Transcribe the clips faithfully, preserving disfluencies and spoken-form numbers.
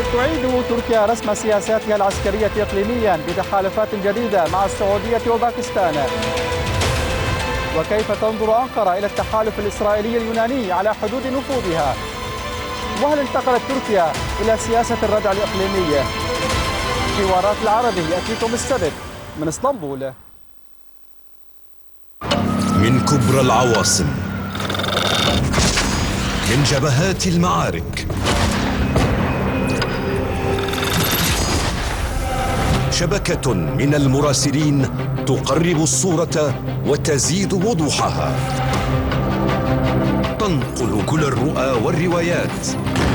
تعيد تركيا رسم سياساتها العسكرية إقليميا بتحالفات جديدة مع السعودية وباكستان. وكيف تنظر أنقرة إلى التحالف الإسرائيلي اليوناني على حدود نفوذها؟ وهل انتقلت تركيا إلى سياسة الردع الإقليمي؟ حوارات العربي يأتيكم السبت من اسطنبول. من كبرى العواصم، من جبهات المعارك، شبكة من المراسلين تقرب الصورة وتزيد وضوحها، تنقل كل الرؤى والروايات،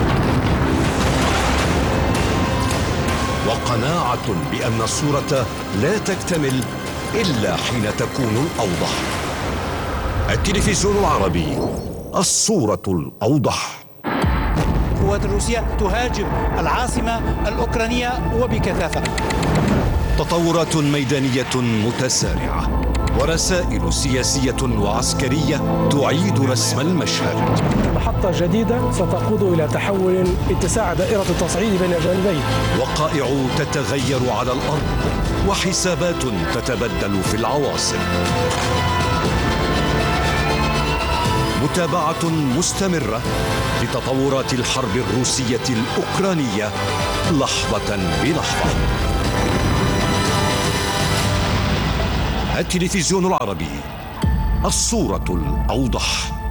وقناعة بأن الصورة لا تكتمل إلا حين تكون الأوضح. التلفزيون العربي، الصورة الأوضح. القوات الروسية تهاجم العاصمة الأوكرانية وبكثافة. تطورات ميدانية متسارعة ورسائل سياسية وعسكرية تعيد رسم المشهد. محطة جديدة ستقود إلى تحول اتساع دائرة التصعيد بين الجانبين. وقائع تتغير على الأرض وحسابات تتبدل في العواصم. متابعة مستمرة لتطورات الحرب الروسية الأوكرانية لحظة بلحظة. التلفزيون العربي، الصورة الأوضح.